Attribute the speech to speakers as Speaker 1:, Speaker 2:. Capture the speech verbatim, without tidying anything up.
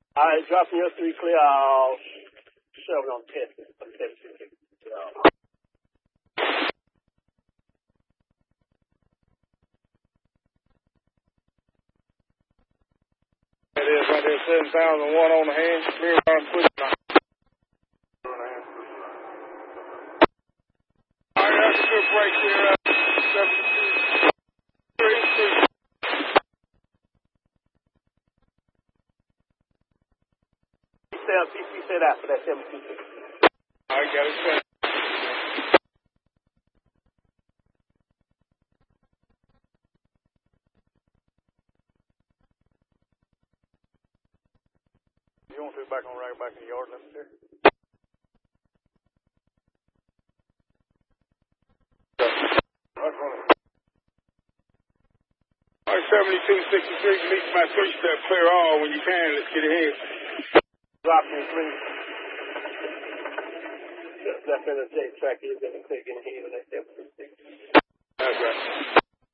Speaker 1: All right, dropping your three clear. I'll shove it on test. On test.
Speaker 2: It is right there, seven thousand one on the hand. Clear on push line. All right, that's a good break here. Uh, seventy-two. Three, three.
Speaker 1: He said after that seventy-two.
Speaker 2: I got it set. You want to back on right back in the yard limit there? All right, seventy-two sixty-three, meet my three-step clear all when you can. Let's get ahead.
Speaker 1: Dropping three. Left in the J track is going to click in here.